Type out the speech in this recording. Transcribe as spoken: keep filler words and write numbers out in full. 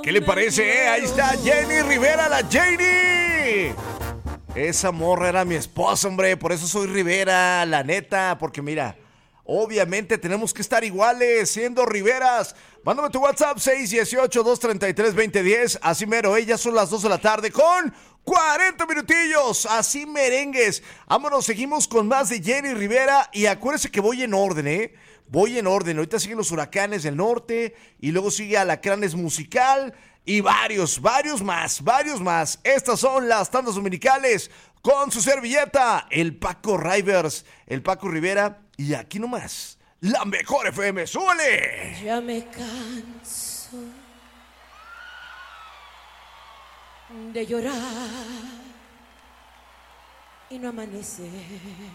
¿Qué le parece? Eh? Ahí está Jenny Rivera, la Jenny. Esa morra era mi esposa, hombre. Por eso soy Rivera, la neta. Porque mira, obviamente tenemos que estar iguales, siendo Riveras. Mándame tu WhatsApp seis uno ocho, dos tres tres, dos cero uno cero. Así mero, eh, ya son las dos de la tarde con cuarenta minutillos. Así merengues. Vámonos, seguimos con más de Jenny Rivera. Y acuérdense que voy en orden, ¿eh? Voy en orden. Ahorita siguen los Huracanes del Norte. Y luego sigue Alacranes Musical. Y varios, varios más, varios más. Estas son las tandas dominicales con su servilleta, el Paco Rivers, el Paco Rivera. Y aquí nomás, la mejor F M. ¡Súbele! Ya me canso de llorar y no amanecer.